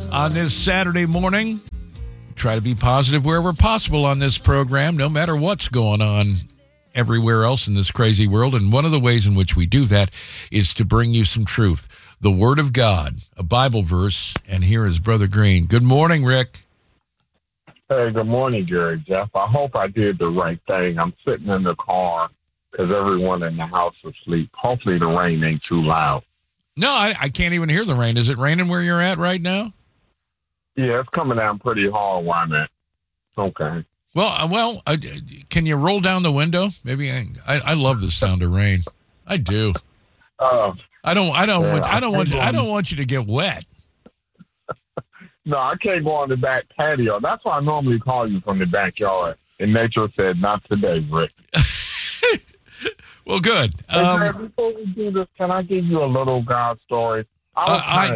on this Saturday morning. Try to be positive wherever possible on this program, no matter what's going on everywhere else in this crazy world. And one of the ways in which we do that is to bring you some truth, the Word of God, a Bible verse. And here is Brother Green. Good morning, Rick. Hey, good morning, Gary, Jeff. I hope I did the right thing. I'm sitting in the car because everyone in the house is asleep. Hopefully the rain ain't too loud. No, I can't even hear the rain. Is it raining where you're at right now? Yeah, it's coming down pretty hard where I'm at. Okay. Well, can you roll down the window? Maybe I love the sound of rain. I do. I don't want you to get wet. No, I can't go on the back patio. That's why I normally call you from the backyard. And nature said, not today, Rick. Well, good. Hey, before we do this, can I give you a little God story? I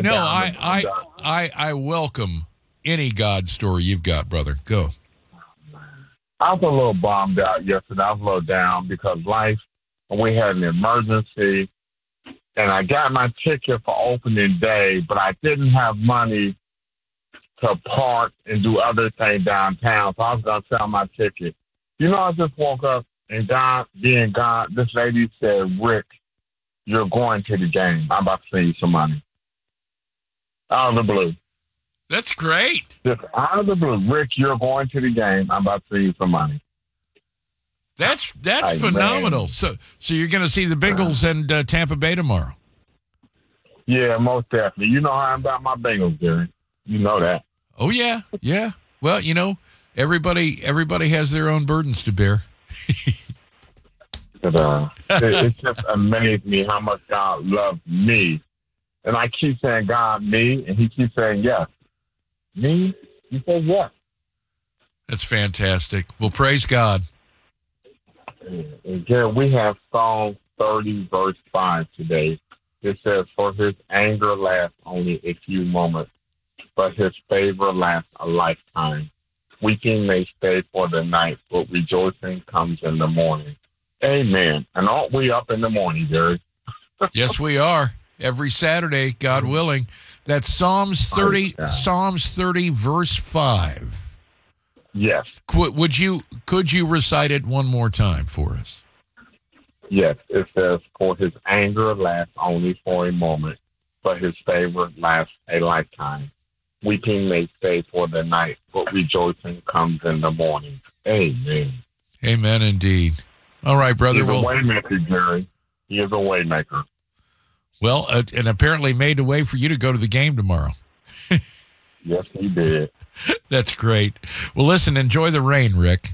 welcome any God story you've got, brother. Go. I was a little bummed out yesterday. I was a little down because life, and we had an emergency, and I got my ticket for opening day, but I didn't have money to park and do other things downtown, so I was going to sell my ticket. I just woke up, and God, being God, this lady said, Rick, you're going to the game. I'm about to send you some money. Out of the blue. That's great. Just out of the blue. Rick, you're going to the game. I'm about to send you some money. That's phenomenal. Man. So you're going to see the Bengals and Tampa Bay tomorrow. Yeah, most definitely. You know how I'm about my Bengals, Gary. You know that. Oh, yeah. Yeah. Well, everybody has their own burdens to bear. But, it just amazed me how much God loves me. And I keep saying, God, me, and he keeps saying, yes. Me? He says, yes. That's fantastic. Well, praise God. And Gary, we have Psalm 30, verse 5 today. It says, for his anger lasts only a few moments, but his favor lasts a lifetime. Weeping may stay for the night, but rejoicing comes in the morning. Amen. And aren't we up in the morning, Gary? Yes, we are. Every Saturday, God willing. That's Psalms 30, verse 5. Yes. Could you recite it one more time for us? Yes. It says, for his anger lasts only for a moment, but his favor lasts a lifetime. Weeping may stay for the night, but rejoicing comes in the morning. Amen. Amen indeed. All right, brother. He's a waymaker, Jerry. He is a waymaker. Well, and apparently made a way for you to go to the game tomorrow. Yes, he did. That's great. Well, listen, enjoy the rain, Rick.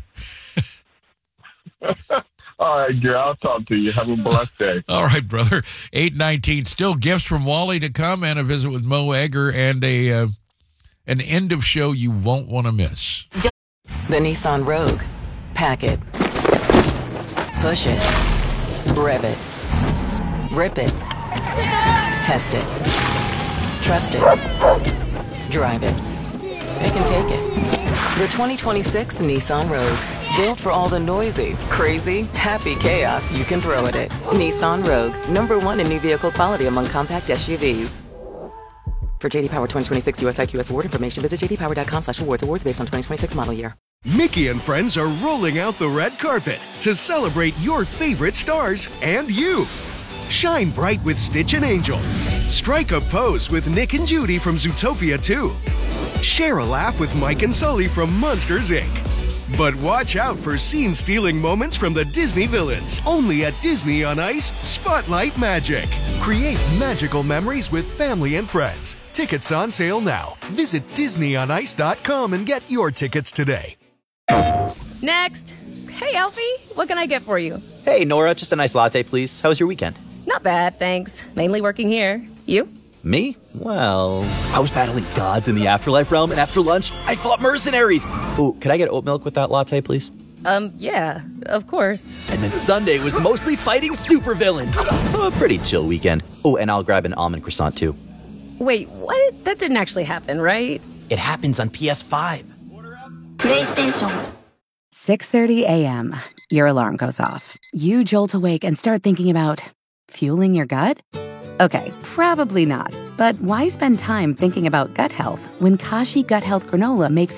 All right, Gary, I'll talk to you. Have a blessed day. All right, brother. 8:19. Still gifts from Wally to come, and a visit with Mo Egger, and an end of show you won't want to miss. The Nissan Rogue. Pack it. Push it. Rev it. Rip it. Test it. Trust it. Drive it. It can take it. The 2026 Nissan Rogue. Built for all the noisy, crazy, happy chaos you can throw at it. Nissan Rogue. #1 in new vehicle quality among compact SUVs. For JD Power 2026 US IQS award information, visit jdpower.com/awards. Awards based on 2026 model year. Mickey and friends are rolling out the red carpet to celebrate your favorite stars and you. Shine bright with Stitch and Angel. Strike a pose with Nick and Judy from Zootopia 2. Share a laugh with Mike and Sully from Monsters, Inc. But watch out for scene-stealing moments from the Disney villains. Only at Disney on Ice Spotlight Magic. Create magical memories with family and friends. Tickets on sale now. Visit DisneyOnIce.com and get your tickets today. Next. Hey, Alfie, what can I get for you? Hey, Nora, just a nice latte, please. How was your weekend? Not bad, thanks. Mainly working here. You? Me? Well, I was battling gods in the afterlife realm, and after lunch, I fought mercenaries. Ooh, could I get oat milk with that latte, please? Yeah, of course. And then Sunday was mostly fighting supervillains. So a pretty chill weekend. Oh, and I'll grab an almond croissant, too. Wait, what? That didn't actually happen, right? It happens on PS5. PlayStation. 6:30 a.m. Your alarm goes off. You jolt awake and start thinking about fueling your gut? Okay, probably not. But why spend time thinking about gut health when Kashi Gut Health Granola makes